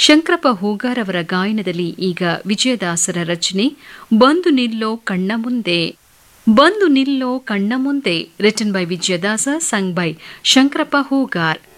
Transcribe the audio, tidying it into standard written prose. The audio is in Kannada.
ಶಂಕರಪ್ಪ ಹೂಗಾರ್ ಅವರ ಗಾಯನದಲ್ಲಿ ಈಗ ವಿಜಯದಾಸರ ರಚನೆ ಬಂದು ನಿಲ್ಲೋ ಕಣ್ಣ ಮುಂದೆ. ಬಂದು ನಿಲ್ಲೋ ಕಣ್ಣ ಮುಂದೆ written by Vijayadasa, sung by Shankarappa Hoogar.